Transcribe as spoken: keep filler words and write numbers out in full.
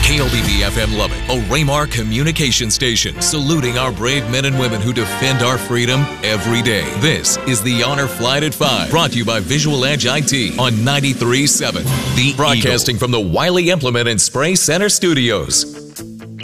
K L B B F M Lubbock, a Raymar communication station, saluting our brave men and women who defend our freedom every day. This is the Honor Flight at five, brought to you by Visual Edge I T on ninety-three point seven. The Broadcasting Eagle. From the Wiley Implement and Spray Center Studios.